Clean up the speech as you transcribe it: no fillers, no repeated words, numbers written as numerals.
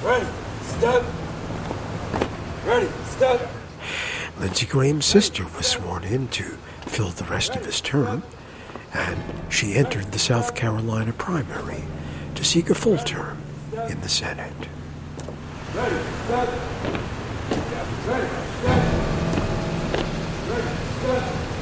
Ready, step. Ready, step. Lindsey Graham's sister was sworn in to fill the rest of his term, and she entered the South Carolina primary to seek a full term in the Senate. Ready, step. Ready, step. Ready, step.